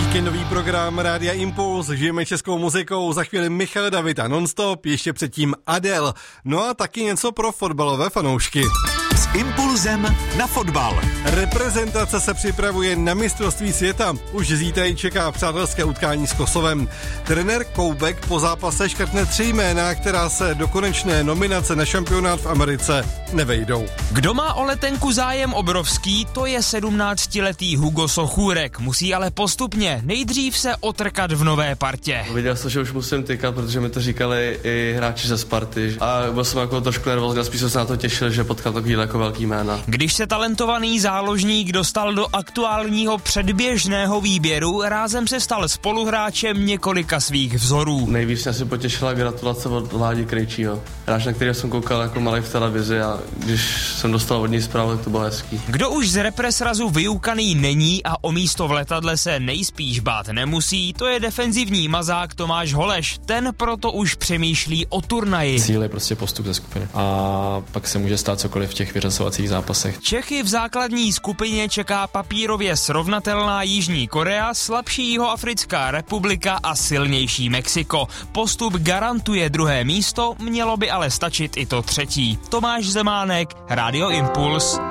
Víkendový program Rádia Impuls, žijeme českou muzikou, za chvíli Michal David a Nonstop, ještě předtím Adele. No a taky něco pro fotbalové fanoušky. S impulzem na fotbal. Reprezentace se připravuje na mistrovství světa. Už zítra ji čeká přátelské utkání s Kosovem. Trenér Koubek po zápase škrtne 3 jména, která se do konečné nominace na šampionát v Americe nevejdou. Kdo má o letenku zájem obrovský, to je 17letý Hugo Sochůrek. Musí ale postupně nejdřív se otrkat v nové partě. Viděl jsem, že už musím tykat, protože mi to říkali i hráči ze Sparty. A byl jsem jako trošku nervózní, spíš jsem se na to těšil, že potkám takovýhle jako velký jména. Když se talentovaný záložník dostal do aktuálního předběžného výběru, rázem se stal spoluhráčem několika svých vzorů. Nejvíc mě si potěšila gratulace od Ládi Krejčího. Hráč, na kterého jsem koukal jako malý v televizi, a když jsem dostal od něj zprávu, tak to bylo hezký. Kdo už z represrazu vyukaný není a o místo v letadle se nejspíš bát nemusí, to je defenzivní mazák Tomáš Holeš. Ten proto už přemýšlí o turnaji. Cíl je prostě postup ze skupiny a pak se může stát cokoliv v těch vyřazovacích zápasech. Čechy v základní skupině čeká papírově srovnatelná Jižní Korea, slabší Jihoafrická republika a silnější Mexiko. Postup garantuje 2. místo, mělo by ale stačit i to 3. Tomáš Zemánek, Rádio Impuls.